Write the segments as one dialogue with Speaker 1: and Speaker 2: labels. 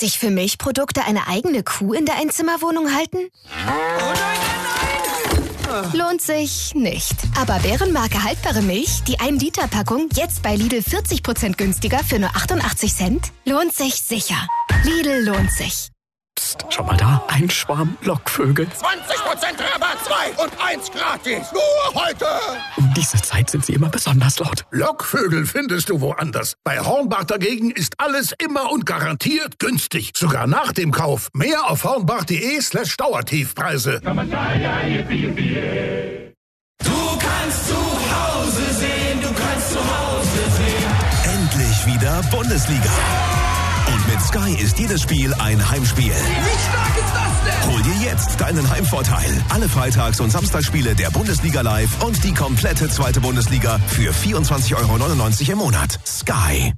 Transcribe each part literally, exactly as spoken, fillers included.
Speaker 1: sich für Milchprodukte eine eigene Kuh in der Einzimmerwohnung halten?
Speaker 2: Oh nein, nein, nein!
Speaker 1: Lohnt sich nicht. Aber Bärenmarke haltbare Milch, die ein Liter Packung, jetzt bei Lidl vierzig Prozent günstiger für nur achtundachtzig Cent? Lohnt sich sicher. Lidl lohnt sich.
Speaker 3: Psst, schau mal da, ein Schwarm Lockvögel.
Speaker 2: zwanzig Prozent Rabatt, zwei und eins gratis. Nur heute.
Speaker 3: Um diese Zeit sind sie immer besonders laut.
Speaker 4: Lockvögel findest du woanders. Bei Hornbach dagegen ist alles immer und garantiert günstig. Sogar nach dem Kauf. Mehr auf hornbach.de slash Dauertiefpreise.
Speaker 5: Du kannst zu Hause sehen, du kannst zu Hause sehen.
Speaker 6: Endlich wieder Bundesliga. Und mit Sky ist jedes Spiel ein Heimspiel.
Speaker 5: Wie stark ist das denn?
Speaker 6: Hol dir jetzt deinen Heimvorteil. Alle Freitags- und Samstagsspiele der Bundesliga live und die komplette zweite Bundesliga für vierundzwanzig Euro neunundneunzig im Monat. Sky.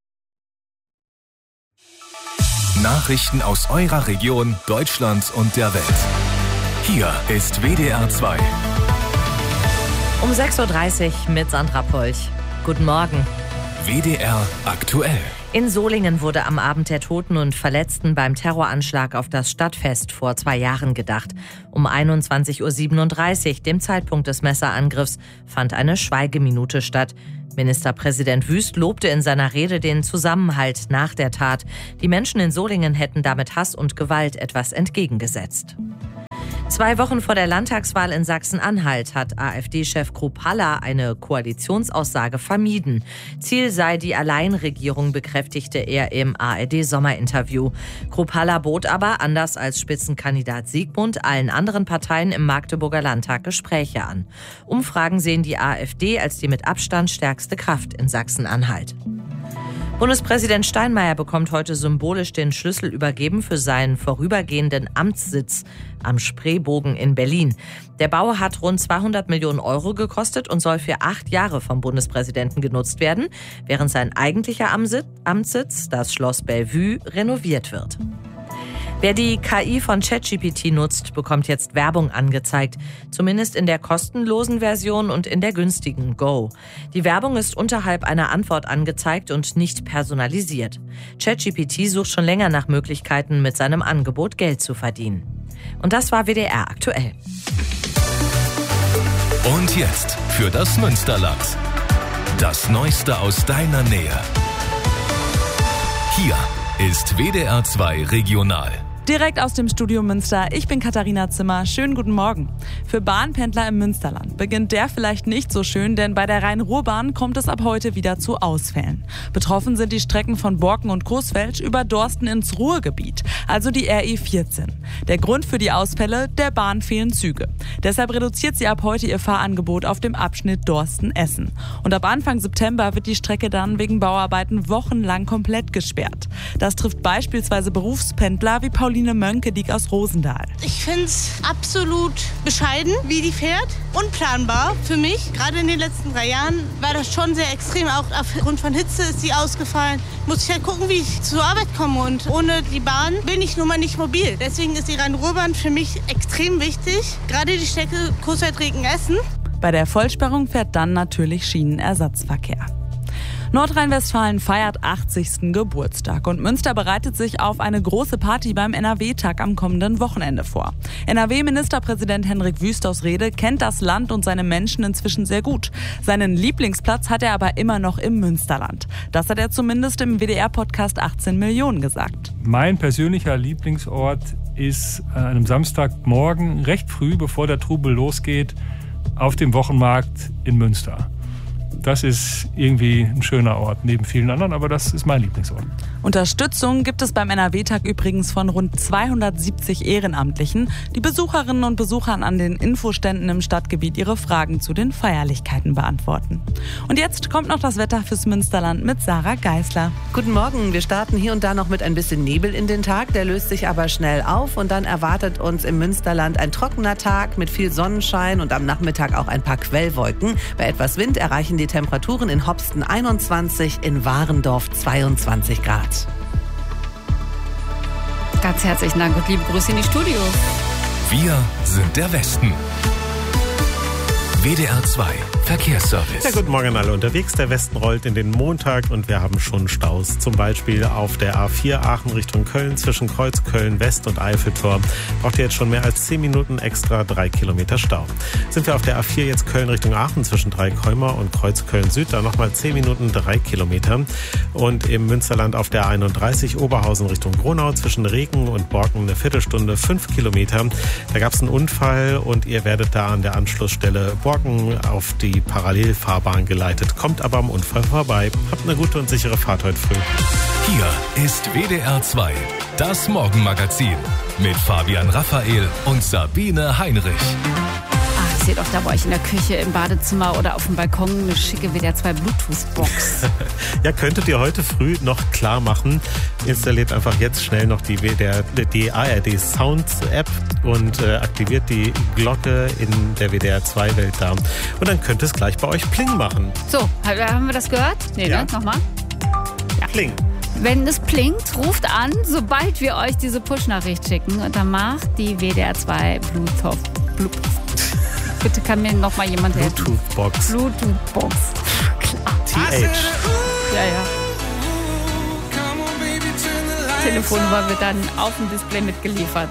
Speaker 7: Nachrichten aus eurer Region, Deutschland und der Welt. Hier ist W D R zwei.
Speaker 8: Um sechs Uhr dreißig mit Sandra Polch. Guten Morgen.
Speaker 7: W D R aktuell.
Speaker 8: In Solingen wurde am Abend der Toten und Verletzten beim Terroranschlag auf das Stadtfest vor zwei Jahren gedacht. Um einundzwanzig Uhr siebenunddreißig, dem Zeitpunkt des Messerangriffs, fand eine Schweigeminute statt. Ministerpräsident Wüst lobte in seiner Rede den Zusammenhalt nach der Tat. Die Menschen in Solingen hätten damit Hass und Gewalt etwas entgegengesetzt. Zwei Wochen vor der Landtagswahl in Sachsen-Anhalt hat AfD-Chef Kruppalla eine Koalitionsaussage vermieden. Ziel sei die Alleinregierung, bekräftigte er im A R D-Sommerinterview. Kruppalla bot aber, anders als Spitzenkandidat Siegmund, allen anderen Parteien im Magdeburger Landtag Gespräche an. Umfragen sehen die AfD als die mit Abstand stärkste Kraft in Sachsen-Anhalt. Bundespräsident Steinmeier bekommt heute symbolisch den Schlüssel übergeben für seinen vorübergehenden Amtssitz am Spreebogen in Berlin. Der Bau hat rund zweihundert Millionen Euro gekostet und soll für acht Jahre vom Bundespräsidenten genutzt werden, während sein eigentlicher Amtssitz, das Schloss Bellevue, renoviert wird. Wer die K I von ChatGPT nutzt, bekommt jetzt Werbung angezeigt. Zumindest in der kostenlosen Version und in der günstigen Go. Die Werbung ist unterhalb einer Antwort angezeigt und nicht personalisiert. ChatGPT sucht schon länger nach Möglichkeiten, mit seinem Angebot Geld zu verdienen. Und das war W D R aktuell.
Speaker 7: Und jetzt für das Münsterland. Das Neueste aus deiner Nähe. Hier ist W D R zwei Regional.
Speaker 9: Direkt aus dem Studio Münster, ich bin Katharina Zimmer. Schönen guten Morgen. Für Bahnpendler im Münsterland beginnt der vielleicht nicht so schön, denn bei der Rhein-Ruhr-Bahn kommt es ab heute wieder zu Ausfällen. Betroffen sind die Strecken von Borken und Coesfeld über Dorsten ins Ruhrgebiet, also die R E vierzehn. Der Grund für die Ausfälle, der Bahn fehlen Züge. Deshalb reduziert sie ab heute ihr Fahrangebot auf dem Abschnitt Dorsten-Essen. Und ab Anfang September wird die Strecke dann wegen Bauarbeiten wochenlang komplett gesperrt. Das trifft beispielsweise Berufspendler wie Pauline Mönke-Diek aus Rosendahl.
Speaker 10: Ich finde es absolut bescheiden, wie die fährt. Unplanbar für mich. Gerade in den letzten drei Jahren war das schon sehr extrem. Auch aufgrund von Hitze ist sie ausgefallen. Muss ich halt gucken, wie ich zur Arbeit komme. Und ohne die Bahn bin ich nun mal nicht mobil. Deswegen ist die Rhein-Ruhr-Bahn für mich extrem wichtig. Gerade die Strecke Coesfeld-Regen-Essen.
Speaker 9: Bei der Vollsperrung fährt dann natürlich Schienenersatzverkehr. Nordrhein-Westfalen feiert achtzigsten Geburtstag und Münster bereitet sich auf eine große Party beim N R W-Tag am kommenden Wochenende vor. N R W-Ministerpräsident Henrik Wüst aus Rede kennt das Land und seine Menschen inzwischen sehr gut. Seinen Lieblingsplatz hat er aber immer noch im Münsterland. Das hat er zumindest im W D R-Podcast achtzehn Millionen gesagt.
Speaker 11: Mein persönlicher Lieblingsort ist an einem Samstagmorgen recht früh, bevor der Trubel losgeht, auf dem Wochenmarkt in Münster. Das ist irgendwie ein schöner Ort, neben vielen anderen, aber das ist mein Lieblingsort.
Speaker 9: Unterstützung gibt es beim N R W-Tag übrigens von rund zweihundertsiebzig Ehrenamtlichen, die Besucherinnen und Besuchern an den Infoständen im Stadtgebiet ihre Fragen zu den Feierlichkeiten beantworten. Und jetzt kommt noch das Wetter fürs Münsterland mit Sarah Geisler.
Speaker 12: Guten Morgen, wir starten hier und da noch mit ein bisschen Nebel in den Tag, der löst sich aber schnell auf und dann erwartet uns im Münsterland ein trockener Tag mit viel Sonnenschein und am Nachmittag auch ein paar Quellwolken. Bei etwas Wind erreichen die Temperaturen in Hopsten einundzwanzig, in Warendorf zweiundzwanzig Grad.
Speaker 13: Ganz herzlichen Dank und liebe Grüße in die Studios.
Speaker 7: Wir sind der Westen. W D R zwei Verkehrsservice.
Speaker 14: Ja, guten Morgen an alle unterwegs. Der Westen rollt in den Montag und wir haben schon Staus. Zum Beispiel auf der A vier Aachen Richtung Köln zwischen Kreuzköln West und Eiffeltor. Braucht ihr jetzt schon mehr als zehn Minuten extra, drei Kilometer Stau. Sind wir auf der A vier jetzt Köln Richtung Aachen zwischen Dreikäumer und Kreuzköln Süd, da nochmal zehn Minuten, drei Kilometer. Und im Münsterland auf der einunddreißig Oberhausen Richtung Gronau zwischen Regen und Borken eine Viertelstunde, fünf Kilometer. Da gab es einen Unfall und ihr werdet da an der Anschlussstelle Borken auf die Parallelfahrbahn geleitet. Kommt aber am Unfall vorbei. Habt eine gute und sichere Fahrt heute früh.
Speaker 7: Hier ist W D R zwei, das Morgenmagazin mit Fabian Raphael und Sabine Heinrich.
Speaker 13: Ach, ich sehe doch da bei euch in der Küche, im Badezimmer oder auf dem Balkon eine schicke W D R zwei Bluetooth-Box.
Speaker 14: Ja, könntet ihr heute früh noch klar machen. Installiert einfach jetzt schnell noch die, W D R, die A R D Sounds App und äh, aktiviert die Glocke in der W D R zwei Welt da. Und dann könnte es gleich bei euch Pling machen.
Speaker 13: So, haben wir das gehört? Nee,
Speaker 14: ja.
Speaker 13: Ne? Nochmal?
Speaker 14: Ja. Pling.
Speaker 13: Wenn es blinkt, ruft an, sobald wir euch diese Push-Nachricht schicken. Und dann macht die W D R zwei Bluetooth. Bluetooth. Bitte kann mir noch mal jemand helfen.
Speaker 14: Bluetooth-Box.
Speaker 13: Bluetooth-Box. Klar.
Speaker 14: T H.
Speaker 13: Ja, ja. Telefonnummer wird dann auf dem Display mitgeliefert.